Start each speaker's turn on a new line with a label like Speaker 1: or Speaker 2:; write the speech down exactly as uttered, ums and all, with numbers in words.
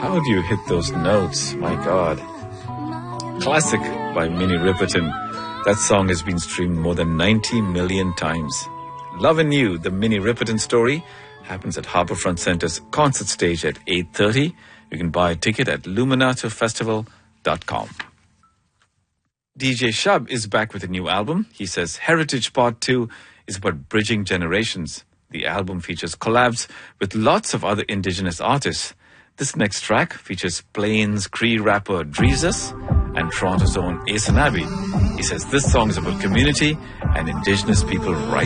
Speaker 1: How do you hit those notes? My God. Classic by Minnie Riperton. That song has been streamed more than ninety million times. Lovin' You, the Minnie Riperton story, happens at Harbourfront Centre's concert stage at eight thirty. You can buy a ticket at luminato festival dot com. D J Shub is back with a new album. He says Heritage Part two is about bridging generations. The album features collabs with lots of other indigenous artists. This next track features Plains Cree rapper Dreezus and Toronto's own Ace and Abby. He says this song is about community and indigenous people rising.